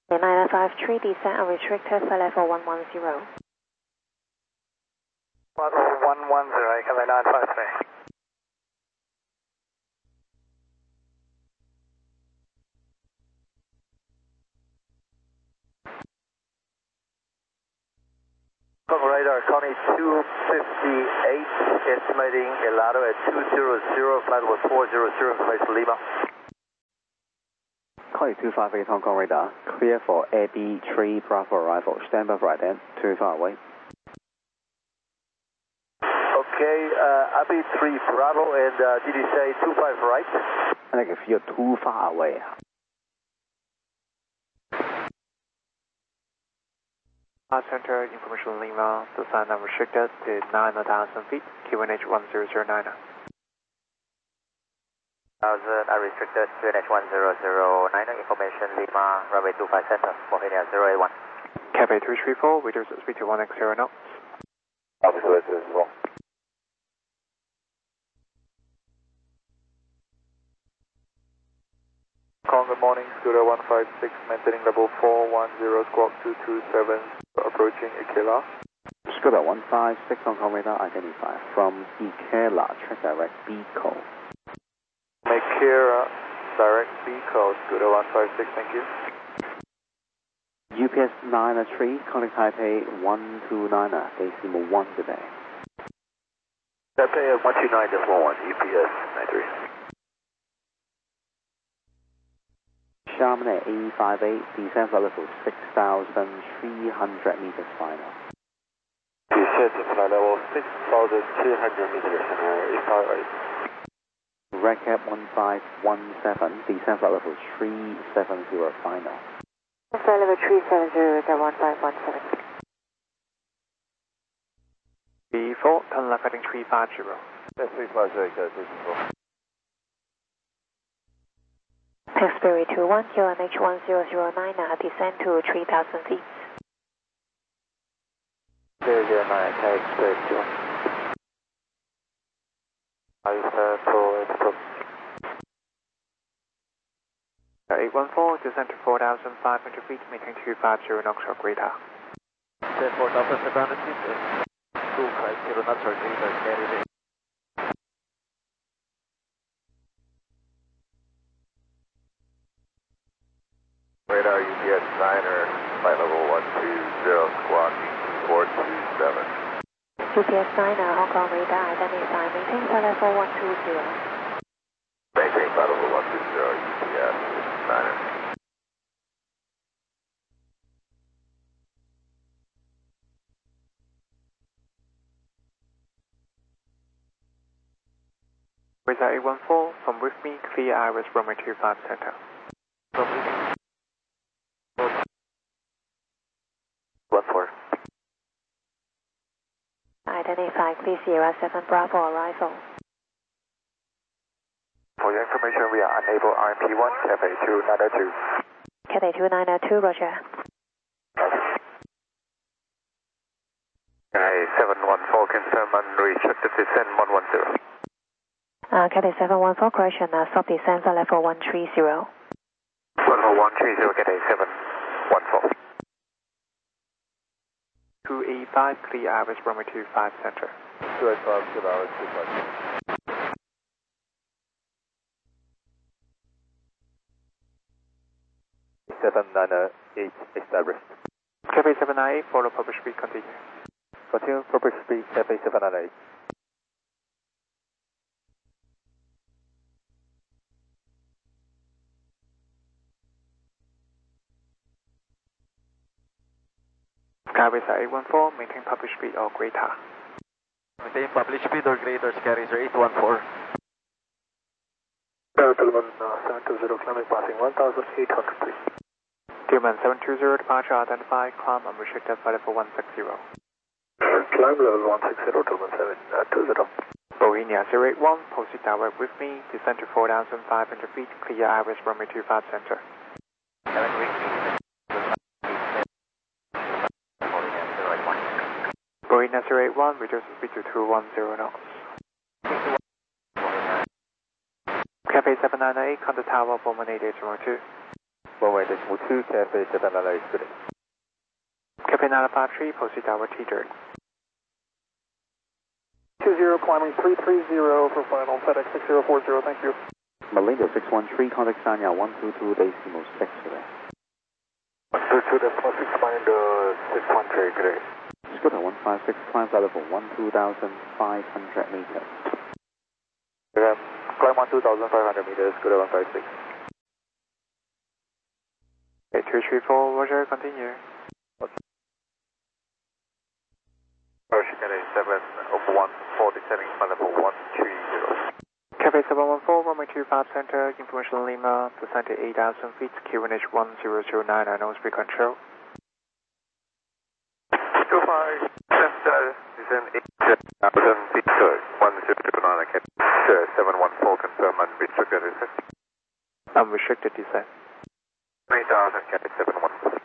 953 descent unrestricted for level 110. Level 110, Kevin 953. Radar Connie 258, estimating Elado at 200, flight was 400, information Lima. Connie 258 Hong Kong radar, clear for AB 3 Bravo arrival, stand by for right end, too far away. Okay, AB 3 Bravo, and did you say 25 right? I think if you're too far away. Center information Lima, descent unrestricted to 9,000 feet, QNH 1009. 1000 unrestricted, QNH 1009, information Lima, runway 25 center, Bohemia 081. Cafe 334, reduce speed to 1x0 knots. Officer, this is wrong. Good morning, Scooter 156, maintaining level 410, squawk 227, approaching Ikela. Scooter 156 Hong Kong radar, identify from Ikela, check direct BCO. Ikela, direct BCO, Scooter 156, thank you. UPS 903, contact Taipei 129, decimal 1 today. Taipei 129, decimal 1, UPS 93. Charmin A58, descent for level 6,300 meters final. Descent to flight level 6,300 meters, A58. Redcap 1517, descent for level 370 final. Flight level 370, 1517. B4, turn left heading 350. That's 350, good, this is wrong. Xberry 21, QNH 1009, descend to 3,000 feet. 009, Xberry 21. Air 814, descend to 4,500 feet, maintain 250 knots or greater. 4,500 feet, 250 knots or greater, carry. Radar UPS 9er, flight level 120, squawk 427. UPS 9er, Hong Kong radar, identify, maintain flight level 120. Maintain flight level 120, UPS 9er. Radar 814, from with me, clear Iris runway 25 center. Identify, please Sierra 7 Bravo arrival. For your information, we are unable RMP1, Cafe 292. Cafe 292, roger. Cafe 714, confirm unrestricted descent 110. Cafe 714, correction, stop descent for level 130. Level 130, Cafe 714. 285, clear Iris runway 25 center. 285, clear Iris 25. 798, established. Cafe 798, follow public speed, continue. Continue public speed, Cafe 798. Skyway 814, maintain public speed or greater. Maintain public speed or greater, carrier 814. Gentlemen, 720, climbing passing 1,800 feet. Tillman 720, departure identified, climb unrestricted flight level 160. Climb level 160, Tillman 720. Bohemia 081, proceed direct with me, descend to 4,500 feet, clear Iris runway 25 center. Bohemia 081, reduce speed to 210 knots. Cafe 798, contact tower 418.2. Runway 2, Cafe 7 good. Cafe 953, proceed tower T-Dirt. 20 climbing 330 for final, FedEx 6040, thank you. Malindo 613, contact Sanya 122 decimal 6 today. 122 decimal 6, Malindo 613, good day. Scooter 156, climb level 12,500 meters. Climb 12,500 meters, Scooter 156. Okay, 234, Roger, continue. Ocean 701, descending climb level 130. Cafe 714, runway 25 center, information Lima, descend to 8,000 feet, QNH 1009, unknown speed control. 25 center, descend 8,000 feet, 1009, okay. 714, confirm unrestricted descent. Unrestricted descent. 8,000, Cafe 714.